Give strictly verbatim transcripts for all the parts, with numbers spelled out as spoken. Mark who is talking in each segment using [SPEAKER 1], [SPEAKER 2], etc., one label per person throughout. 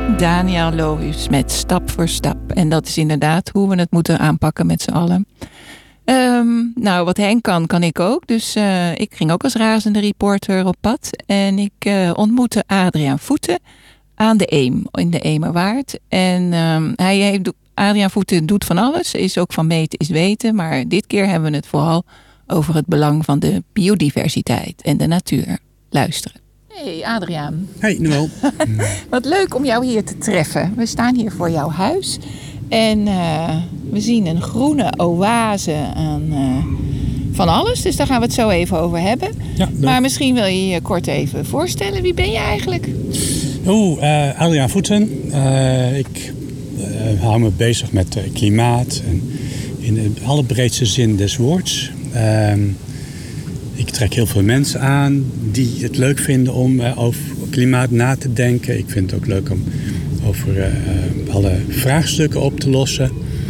[SPEAKER 1] Daniel Lohuus met Stap voor Stap. En dat is inderdaad hoe we het moeten aanpakken met z'n allen. Um, nou, wat Henk kan, kan ik ook. Dus uh, ik ging ook als razende reporter op pad. En ik uh, ontmoette Adriaan Voeten aan de Eem, in de Emerwaard. En um, hij heeft, Adriaan Voeten doet van alles. Is ook van meten is weten. Maar dit keer hebben we het vooral over het belang van de biodiversiteit en de natuur. Luisteren. Hey Adriaan.
[SPEAKER 2] Hey Noël.
[SPEAKER 1] Wat leuk om jou hier te treffen. We staan hier voor jouw huis. En uh, we zien een groene oase aan uh, van alles. Dus daar gaan we het zo even over hebben.
[SPEAKER 2] Ja,
[SPEAKER 1] maar misschien wil je je kort even voorstellen. Wie ben je eigenlijk?
[SPEAKER 2] Oeh, uh, Adriaan Voeten. Uh, ik uh, hou me bezig met uh, klimaat. En in de allerbreedste zin des woords. Uh, ik trek heel veel mensen aan die het leuk vinden om uh, over klimaat na te denken. Ik vind het ook leuk om over uh, alle vraagstukken op te lossen.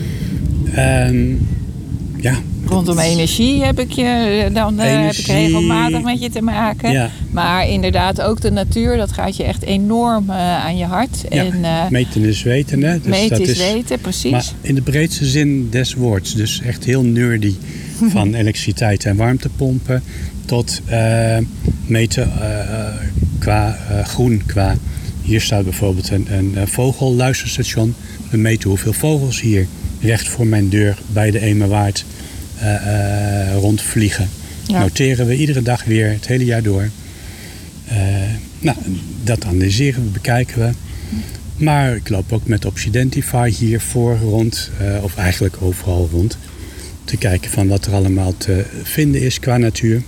[SPEAKER 2] Um, ja.
[SPEAKER 1] Rondom energie heb ik, je, dan, uh, energie, heb ik regelmatig met je te maken.
[SPEAKER 2] Ja.
[SPEAKER 1] Maar inderdaad ook de natuur, dat gaat je echt enorm uh, aan je hart.
[SPEAKER 2] Ja,
[SPEAKER 1] en, uh,
[SPEAKER 2] meten is weten. Hè? Dus
[SPEAKER 1] meten
[SPEAKER 2] dat
[SPEAKER 1] is weten, precies.
[SPEAKER 2] Maar in de breedste zin des woords. Dus echt heel nerdy. Van elektriciteit en warmtepompen tot uh, meten uh, qua uh, groen. Qua, hier staat bijvoorbeeld een, een vogelluisterstation. We meten hoeveel vogels hier recht voor mijn deur bij de Emerwaard uh, uh, rondvliegen. Ja. Noteren we iedere dag weer, het hele jaar door. Uh, nou, dat analyseren we, bekijken we. Maar ik loop ook met Opsidentify hiervoor rond, uh, of eigenlijk overal rond. Te kijken van wat er allemaal te vinden is qua natuur.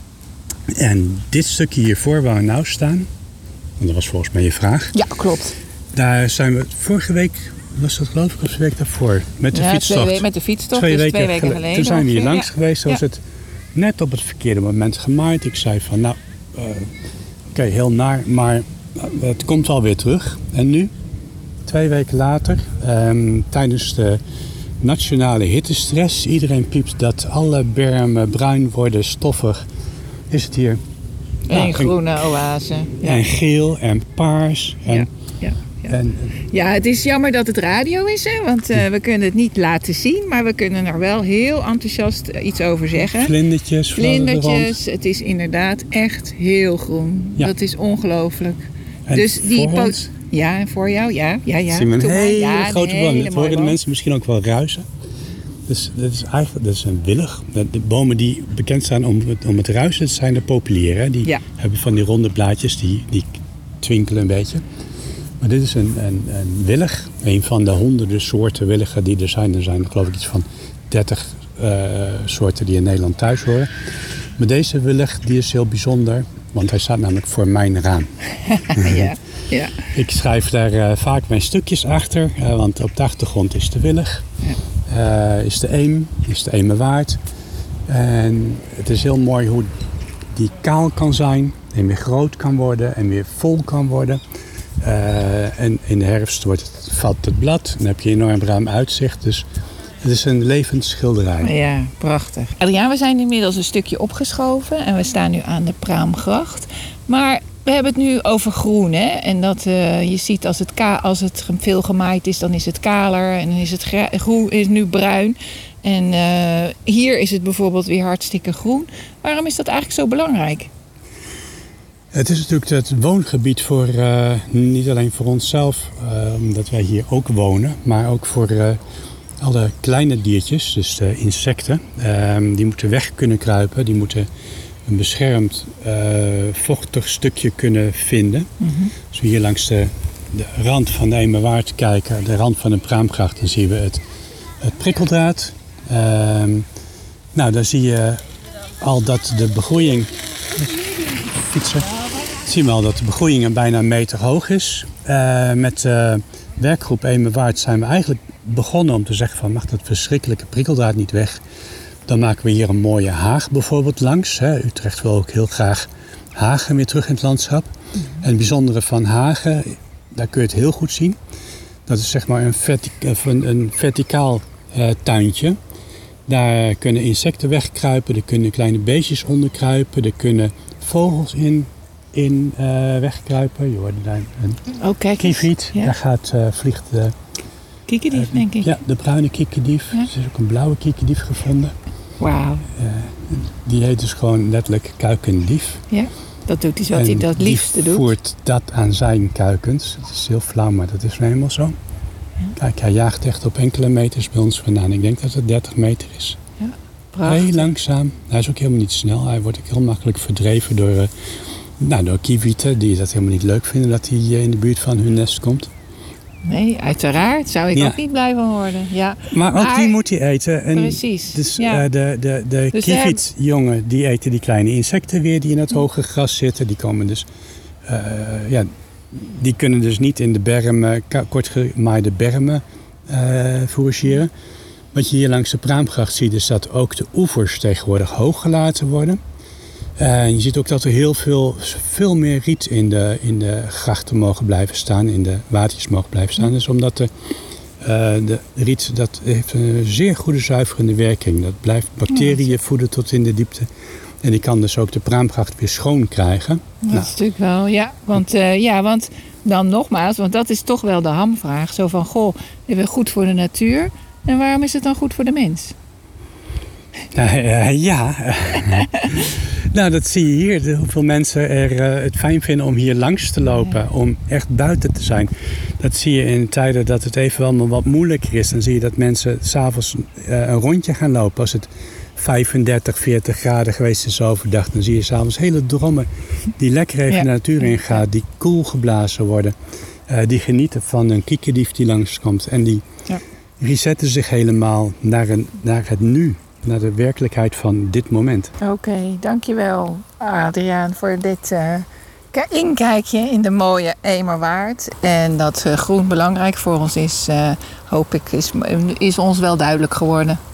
[SPEAKER 2] En dit stukje hiervoor waar we nou staan, want dat was volgens mij je vraag.
[SPEAKER 1] Ja, klopt.
[SPEAKER 2] Daar zijn we vorige week, was dat geloof ik, of de week daarvoor, met de
[SPEAKER 1] ja,
[SPEAKER 2] fietstocht.
[SPEAKER 1] Twee, met de fietstocht,
[SPEAKER 2] twee,
[SPEAKER 1] dus
[SPEAKER 2] weken,
[SPEAKER 1] twee weken geleden.
[SPEAKER 2] Toen zijn we hier
[SPEAKER 1] ongeveer.
[SPEAKER 2] langs
[SPEAKER 1] ja.
[SPEAKER 2] geweest, toen was
[SPEAKER 1] ja.
[SPEAKER 2] het net op het verkeerde moment gemaaid. Ik zei van nou, uh, oké, okay, heel naar, maar uh, het komt wel weer terug. En nu, twee weken later, um, tijdens de nationale hittestress. Iedereen piept dat alle bermen bruin worden, stoffig. Is het hier
[SPEAKER 1] Een
[SPEAKER 2] nou,
[SPEAKER 1] groene oase. Ja.
[SPEAKER 2] En geel en paars. En,
[SPEAKER 1] ja, ja, ja.
[SPEAKER 2] En,
[SPEAKER 1] ja, het is jammer dat het radio is, hè? Want uh, we kunnen het niet laten zien. Maar we kunnen er wel heel enthousiast iets over zeggen.
[SPEAKER 2] Vlindertjes.
[SPEAKER 1] Vlindertjes. Het is inderdaad echt heel groen. Ja. Dat is ongelooflijk.
[SPEAKER 2] En
[SPEAKER 1] dus die
[SPEAKER 2] voor ons,
[SPEAKER 1] ja, en voor jou, ja. ja, ja.
[SPEAKER 2] zien we een
[SPEAKER 1] Toen
[SPEAKER 2] hele
[SPEAKER 1] ja,
[SPEAKER 2] grote
[SPEAKER 1] een
[SPEAKER 2] boom.
[SPEAKER 1] hele
[SPEAKER 2] Dat horen de
[SPEAKER 1] boom.
[SPEAKER 2] mensen misschien ook wel ruisen. Dus dat is eigenlijk dat is een willig. De bomen die bekend staan om het, om het ruisen, dat zijn de populieren. Die ja. hebben van die ronde blaadjes, die, die twinkelen een beetje. Maar dit is een, een, een willig. Een van de honderden soorten willigen die er zijn. Er zijn geloof ik iets van dertig uh, soorten die in Nederland thuis horen. Maar deze willig die is heel bijzonder. Want hij staat namelijk voor mijn raam.
[SPEAKER 1] ja, ja.
[SPEAKER 2] Ik schrijf daar uh, vaak mijn stukjes achter. Uh, want op de achtergrond is de willig. Ja. Uh, is de Eem, is de Emerwaard. En het is heel mooi hoe die kaal kan zijn. En weer groot kan worden. En weer vol kan worden. Uh, en in de herfst wordt het, valt het blad. En dan heb je enorm ruim uitzicht. Dus het is een levend schilderij.
[SPEAKER 1] Ja, prachtig. Adriaan, we zijn inmiddels een stukje opgeschoven. En we staan nu aan de Praamgracht. Maar we hebben het nu over groen, hè? En dat uh, je ziet als het, ka- als het veel gemaaid is, dan is het kaler. En dan is het gra- groen, is nu bruin. En uh, hier is het bijvoorbeeld weer hartstikke groen. Waarom is dat eigenlijk zo belangrijk?
[SPEAKER 2] Het is natuurlijk het woongebied voor, uh, niet alleen voor onszelf, uh, omdat wij hier ook wonen. Maar ook voor uh, alle kleine diertjes, dus de insecten. Uh, die moeten weg kunnen kruipen, die moeten een beschermd, uh, vochtig stukje kunnen vinden. Mm-hmm. Als we hier langs de, de rand van de Emerwaard kijken, de rand van de Praamgracht, dan zien we het, het prikkeldraad. Uh, nou, dan zie je al dat de begroeiing... Fietsen. Zien we al dat de begroeiing bijna een meter hoog is. Uh, met de werkgroep Emerwaard zijn we eigenlijk begonnen om te zeggen van mag dat verschrikkelijke prikkeldraad niet weg. Dan maken we hier een mooie haag bijvoorbeeld langs. Hè. Utrecht wil ook heel graag hagen weer terug in het landschap. Mm-hmm. En het bijzondere van hagen, daar kun je het heel goed zien. Dat is zeg maar een, vertica- een, een verticaal uh, tuintje. Daar kunnen insecten wegkruipen, er kunnen kleine beestjes onderkruipen, er kunnen vogels in in uh, wegkruipen. Je hoorde daar een
[SPEAKER 1] oh, kijk
[SPEAKER 2] kieviet.
[SPEAKER 1] Ja.
[SPEAKER 2] Daar gaat, uh, vliegt de...
[SPEAKER 1] Kiekendief, uh, denk ik.
[SPEAKER 2] Ja, de bruine kiekendief. Ja. Er is ook een blauwe kiekendief gevonden.
[SPEAKER 1] Wauw.
[SPEAKER 2] Uh, die heet dus gewoon letterlijk kuikendief.
[SPEAKER 1] Ja, dat doet hij zoals hij dat liefste doet.
[SPEAKER 2] Hij voert dat aan zijn kuikens. Het is heel flauw, maar dat is nou helemaal zo. Ja. Kijk, hij jaagt echt op enkele meters bij ons vandaan. Ik denk dat het dertig meter is.
[SPEAKER 1] Ja, prachtig.
[SPEAKER 2] Heel langzaam. Hij is ook helemaal niet snel. Hij wordt ook heel makkelijk verdreven door, uh, nou, door kievieten. Die dat helemaal niet leuk vinden dat hij uh, in de buurt van hun nest komt.
[SPEAKER 1] Nee, uiteraard. Zou ik ja. ook niet blij van worden. Ja.
[SPEAKER 2] Maar ook maar, die moet hij eten. En
[SPEAKER 1] precies.
[SPEAKER 2] Dus
[SPEAKER 1] ja.
[SPEAKER 2] uh, de, de, de dus kievietjongen die eten die kleine insecten weer die in het hoge gras zitten. Die komen dus... Uh, ja, die kunnen dus niet in de bermen, kortgemaaide bermen uh, fourageren. Wat je hier langs de Praamgracht ziet is dat ook de oevers tegenwoordig hoog gelaten worden. Uh, je ziet ook dat er heel veel, veel meer riet in de, in de grachten mogen blijven staan, in de watertjes mogen blijven staan. Dus omdat de, uh, de riet dat heeft een zeer goede zuiverende werking. Dat blijft bacteriën voeden tot in de diepte. En die kan dus ook de Praamgracht weer schoon krijgen.
[SPEAKER 1] Dat
[SPEAKER 2] nou.
[SPEAKER 1] is natuurlijk wel, ja. Want, uh, ja, want dan nogmaals, want dat is toch wel de hamvraag. Zo van, goh, dit is goed voor de natuur. En waarom is het dan goed voor de mens?
[SPEAKER 2] Uh, uh, ja, nou dat zie je hier. Hoeveel mensen er uh, het fijn vinden om hier langs te lopen. Ja. Om echt buiten te zijn. Dat zie je in tijden dat het even wel wat moeilijker is. Dan zie je dat mensen 's avonds uh, een rondje gaan lopen. Als het vijfendertig, veertig graden geweest is overdag. Dan zie je 's avonds hele drommen die lekker even ja. de natuur ingaan. Die koel geblazen worden. Uh, die genieten van een kiekendief die langskomt. En die ja. resetten zich helemaal naar, een, naar het nu. Naar de werkelijkheid van dit moment.
[SPEAKER 1] Oké, okay, dankjewel Adriaan voor dit uh, inkijkje in de mooie Emerwaard. En dat uh, groen belangrijk voor ons is, uh, hoop ik, is, is ons wel duidelijk geworden.